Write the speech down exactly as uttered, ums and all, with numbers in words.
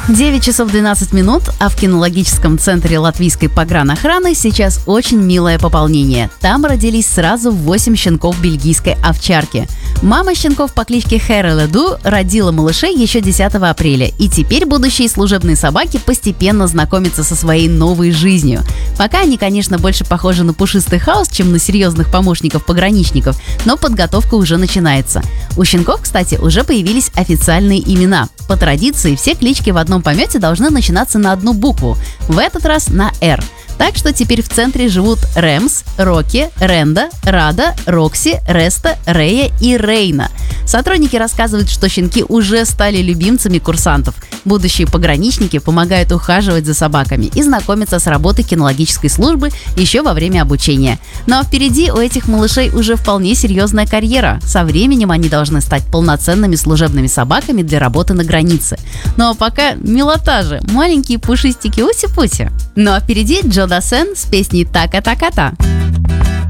девять часов двенадцать минут, а в кинологическом центре латвийской погранохраны сейчас очень милое пополнение. Там родились сразу восемь щенков бельгийской овчарки. Мама щенков по кличке Хереледу родила малышей еще десятого апреля, и теперь будущие служебные собаки постепенно знакомятся со своей новой жизнью. Пока они, конечно, больше похожи на пушистый хаос, чем на серьезных помощников-пограничников, но подготовка уже начинается. У щенков, кстати, уже появились официальные имена. По традиции, все клички в одном помете должны начинаться на одну букву, в этот раз на «Р». Так что теперь в центре живут Рэмс, Рокки, Ренда, Рада, Рокси, Реста, Рея и Рейна. Сотрудники рассказывают, что щенки уже стали любимцами курсантов. Будущие пограничники помогают ухаживать за собаками и знакомиться с работой кинологической службы еще во время обучения. Ну а впереди у этих малышей уже вполне серьезная карьера. Со временем они должны стать полноценными служебными собаками для работы на границе. Ну а пока милота же, маленькие пушистики уси-пуси. Ну а впереди Джо Дассен с песней «Така-така-та».